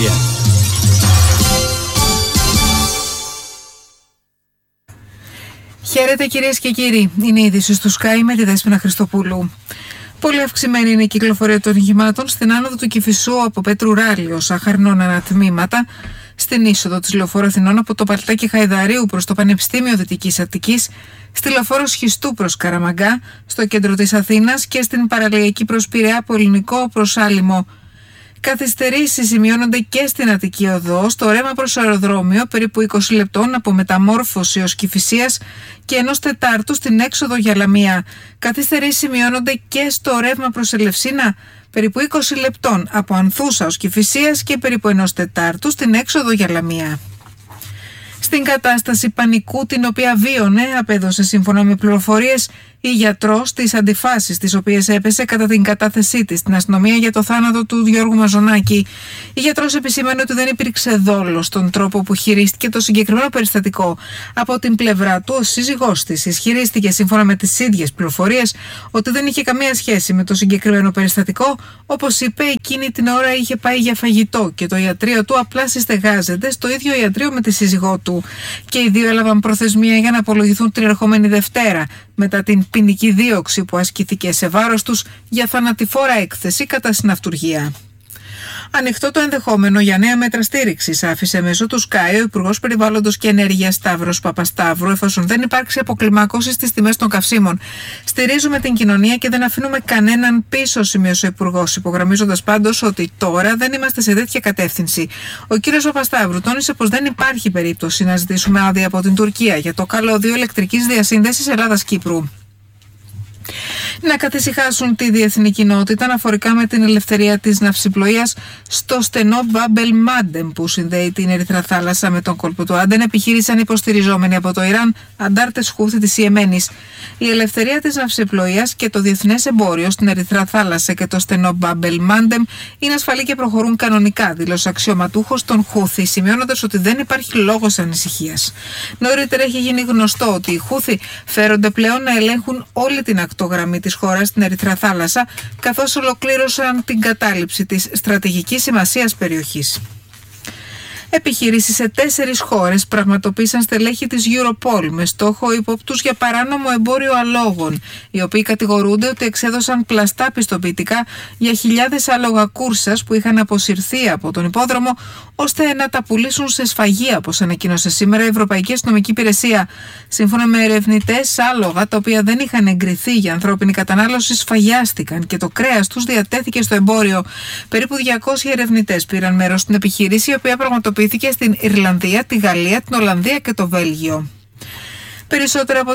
Βαρκελία. Χαίρετε κυρίες και κύριοι. Είναι η είδηση του Sky με τη Δέσποινα Χριστοπούλου. Πολύ αυξημένη είναι η κυκλοφορία των οχημάτων στην άνοδο του Κηφισού από Πέτρου Ράλιο, Αχαρνών ανατμήματα, στην είσοδο της Λεωφόρου Αθηνών από το Παλτάκι Χαϊδαρίου προς το Πανεπιστήμιο Δυτικής Αττικής, στη Λεωφόρο Σχιστού προς Καραμαγκά, στο κέντρο της Αθήνας και στην παραλιακή προς Πειραιά από Ελληνικό προς Άλυμο. Καθυστερήσεις σημειώνονται και στην Αττική Οδό, στο ρέμα προς αεροδρόμιο, περίπου 20 λεπτών από Μεταμόρφωση ως Κηφισίας και 1 τετάρτου στην έξοδο για Λαμία. Καθυστερήσεις σημειώνονται και στο ρεύμα προς Ελευσίνα, περίπου 20 λεπτών από Ανθούσα ως Κηφισίας και περίπου 1 τετάρτου στην έξοδο για Λαμία. Στην κατάσταση πανικού την οποία βίωνε, απέδωσε σύμφωνα με πληροφορίες η γιατρός τις αντιφάσεις τις οποίες έπεσε κατά την κατάθεσή της στην αστυνομία για το θάνατο του Γιώργου Μαζονάκη. Η γιατρός επισήμανε ότι δεν υπήρξε δόλο στον τρόπο που χειρίστηκε το συγκεκριμένο περιστατικό. Από την πλευρά του, ο σύζυγός της ισχυρίστηκε σύμφωνα με τις ίδιες πληροφορίες ότι δεν είχε καμία σχέση με το συγκεκριμένο περιστατικό. Όπως είπε, εκείνη την ώρα είχε πάει για φαγητό και το ιατρείο του απλά συστεγάζεται στο ίδιο ιατρείο με τη σύζυγό του. Και οι δύο έλαβαν προθεσμία για να απολογηθούν την ερχόμενη Δευτέρα, μετά την ποινική δίωξη που ασκήθηκε σε βάρος τους για θανατηφόρα έκθεση κατά συναυτουργία. Ανοιχτό το ενδεχόμενο για νέα μέτρα στήριξης άφησε μέσω του Sky ο Υπουργός Περιβάλλοντος και Ενέργειας Σταύρος Παπασταύρου, εφόσον δεν υπάρξει αποκλιμάκωση στις τιμές των καυσίμων. Στηρίζουμε την κοινωνία και δεν αφήνουμε κανέναν πίσω, σημείωσε ο Υπουργός, υπογραμμίζοντας πάντως ότι τώρα δεν είμαστε σε τέτοια κατεύθυνση. Ο κ. Παπασταύρου τόνισε πως δεν υπάρχει περίπτωση να ζητήσουμε άδεια από την Τουρκία για το καλώδιο ηλεκτρικής διασύνδεσης Ελλάδας-Κύπρου. Να καθησυχάσουν τη διεθνή κοινότητα αναφορικά με την ελευθερία της ναυσιπλοείας στο στενό Μπάμπελ Μάντεμ που συνδέει την Ερυθρά Θάλασσα με τον κόλπο του Άντεν, επιχείρησαν υποστηριζόμενοι από το Ιράν αντάρτες Χούθη της Ιεμένης. Η ελευθερία της ναυσιπλοείας και το διεθνές εμπόριο στην Ερυθρά Θάλασσα και το στενό Μπάμπελ Μάντεμ είναι ασφαλή και προχωρούν κανονικά, δήλωσε αξιωματούχος των Χούθη, σημειώνοντας ότι δεν υπάρχει λόγος ανησυχίας. Νωρίτερα έχει γίνει γνωστό ότι οι Χούθη φέρονται πλέον να ελέγχουν όλη την ακτογραμμή της χώρας στην Ερυθρά Θάλασσα, καθώς ολοκλήρωσαν την κατάληψη της στρατηγικής σημασίας περιοχής. Επιχειρήσεις σε 4 χώρες πραγματοποίησαν στελέχη της Europol με στόχο υπόπτους για παράνομο εμπόριο αλόγων, οι οποίοι κατηγορούνται ότι εξέδωσαν πλαστά πιστοποιητικά για χιλιάδες άλογα κούρσας που είχαν αποσυρθεί από τον υπόδρομο, ώστε να τα πουλήσουν σε σφαγεία, όπως ανακοίνωσε σήμερα η Ευρωπαϊκή Αστυνομική Υπηρεσία. Σύμφωνα με ερευνητές, άλογα τα οποία δεν είχαν εγκριθεί για ανθρώπινη κατανάλωση σφαγιάστηκαν και το κρέας τους διατέθηκε στο εμπόριο. Περίπου 200 ερευνητές πήραν μέρος στην επιχείρηση, η οποία πραγματοποιήθηκε στην Ιρλανδία, τη Γαλλία, την Ολλανδία και το Βέλγιο. Περισσότερα από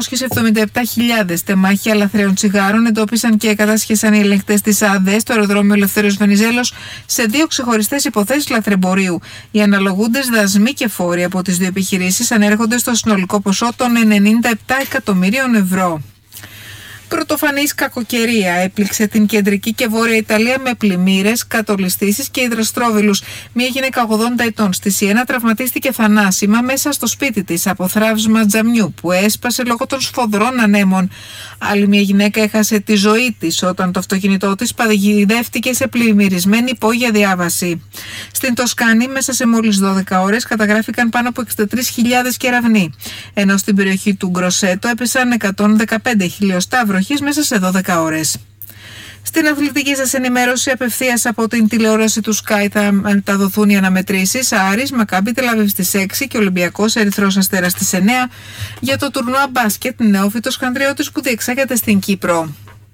477.000 τεμάχια λαθρέων τσιγάρων εντόπισαν και κατάσχεσαν οι ελεγκτές της ΑΔΕ στο αεροδρόμιο Ελευθέριος Βενιζέλος σε 2 ξεχωριστές υποθέσεις λαθρεμπορίου. Οι αναλογούντες δασμοί και φόροι από τις 2 επιχειρήσεις ανέρχονται στο συνολικό ποσό των 97 εκατομμυρίων ευρώ. Πρωτοφανής κακοκαιρία έπληξε την κεντρική και βόρεια Ιταλία με πλημμύρες, κατολιστήσεις και υδροστρόβιλους. Μία γυναίκα 80 ετών στη Σιένα τραυματίστηκε θανάσιμα μέσα στο σπίτι της από θράψμα τζαμιού που έσπασε λόγω των σφοδρών ανέμων. Άλλη μια γυναίκα έχασε τη ζωή της όταν το αυτοκίνητό της παγιδεύτηκε σε πλημμυρισμένη υπόγεια διάβαση. Στην Τοσκάνη μέσα σε μόλις 12 ώρες καταγράφηκαν πάνω από 63.000 κεραυνοί, ενώ στην περιοχή του Γκροσέτο έπεσαν 115 χιλιοστά βροχής μέσα σε 12 ώρες. Στην αθλητική σας ενημέρωση απευθείας από την τηλεόραση του Sky θα μεταδοθούν οι αναμετρήσεις Άρης, Μακάμπι Τελαβίβ στις 6 και Ολυμπιακός Ερυθρός Αστέρας στις 9 για το τουρνουά μπάσκετ Νεόφυτος Χανδριώτης που διεξάγεται στην Κύπρο.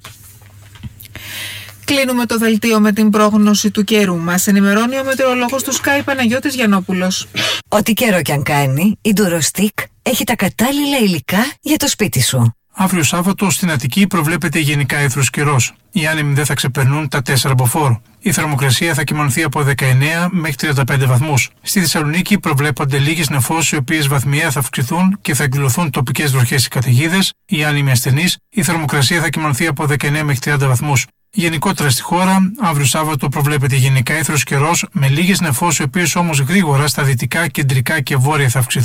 Κλείνουμε το δελτίο με την πρόγνωση του καιρού. Μας ενημερώνει ο μετεωρολόγος του Sky Παναγιώτης Γιαννόπουλος. Ό,τι καιρό κι αν κάνει, η Durostick έχει τα κατάλληλα υλικά για το σπίτι σου. Αύριο Σάββατο στην Αττική προβλέπεται γενικά αίθρος καιρός. Οι άνεμοι δεν θα ξεπερνούν τα 4 μποφόρ. Η θερμοκρασία θα κυμανθεί από 19 μέχρι 35 βαθμούς. Στη Θεσσαλονίκη προβλέπονται λίγες νεφώσεις, οι οποίες βαθμιαία θα αυξηθούν και θα εκδηλωθούν τοπικές βροχές ή καταιγίδες. Οι άνεμοι ασθενείς, η θερμοκρασία θα κυμανθεί από 19 μέχρι 30 βαθμούς. Γενικότερα στη χώρα, αύριο Σάββατο προβλέπεται γενικά αίθρος καιρός με λίγες νεφώσεις, οι οποίες όμως γρήγορα στα δυτικά, κεντρικά και βόρεια θα αυξηθούν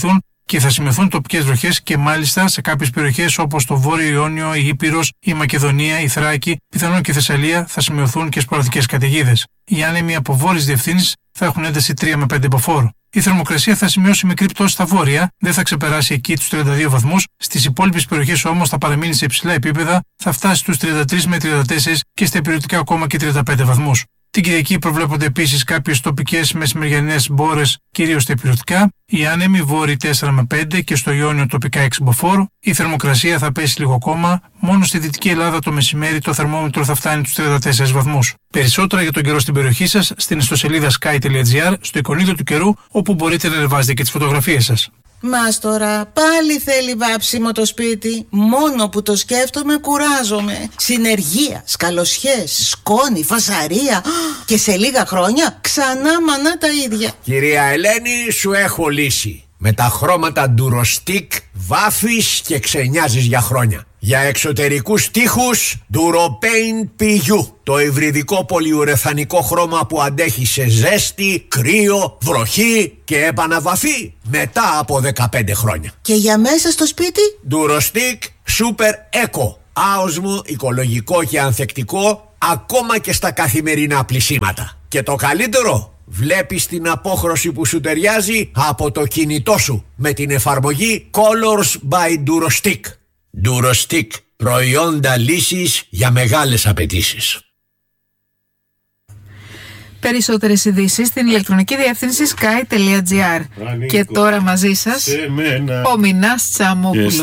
και θα σημειωθούν τοπικές βροχές και μάλιστα σε κάποιες περιοχές όπως το Βόρειο Ιόνιο, η Ήπειρος, η Μακεδονία, η Θράκη, πιθανόν και η Θεσσαλία θα σημειωθούν και σποραδικές καταιγίδες. Οι άνεμοι από βόρειες διευθύνσεις θα έχουν ένταση 3 με 5 μποφόρ. Η θερμοκρασία θα σημειώσει μικρή πτώση στα βόρεια, δεν θα ξεπεράσει εκεί τους 32 βαθμούς, στις υπόλοιπες περιοχές όμως θα παραμείνει σε υψηλά επίπεδα, θα φτάσει στους 33 με 34 και στα ηπειρωτικά ακόμα και 35 βαθμούς. Την Κυριακή προβλέπονται επίσης κάποιες τοπικές μεσημεριανές μπόρες, κυρίως στα ηπειρωτικά. Οι άνεμοι βόρειοι 4 με 5 και στο Ιόνιο τοπικά 6 μποφόρ. Η θερμοκρασία θα πέσει λίγο ακόμα. Μόνο στη Δυτική Ελλάδα το μεσημέρι το θερμόμετρο θα φτάνει τους 34 βαθμούς. Περισσότερα για τον καιρό στην περιοχή σας στην ιστοσελίδα sky.gr, στο εικονίδιο του καιρού, όπου μπορείτε να ανεβάζετε και τις φωτογραφίες σας. Μάστορα, πάλι θέλει βάψιμο το σπίτι. Μόνο που το σκέφτομαι κουράζομαι. Συνεργεία, σκαλοσιές, σκόνη, φασαρία. Και σε λίγα χρόνια ξανά μανά τα ίδια. Κυρία Ελένη, σου έχω λύση. Με τα χρώματα Durostic βάφεις και ξενιάζεις για χρόνια. Για εξωτερικούς τοίχους Duropaint PU. Το υβριδικό πολυουρεθανικό χρώμα που αντέχει σε ζέστη, κρύο, βροχή και επαναβαφή μετά από 15 χρόνια. Και για μέσα στο σπίτι? Durostic Super Eco. Άοσμο, οικολογικό και ανθεκτικό ακόμα και στα καθημερινά πλυσίματα. Και το καλύτερο, βλέπεις την απόχρωση που σου ταιριάζει από το κινητό σου με την εφαρμογή Colors by Durostic. Durostic, προϊόντα λύσης για μεγάλες απαιτήσεις. Περισσότερες ειδήσεις στην ηλεκτρονική διεύθυνση sky.gr. Και τώρα μαζί σας ο Μινάς Τσαμόπουλος.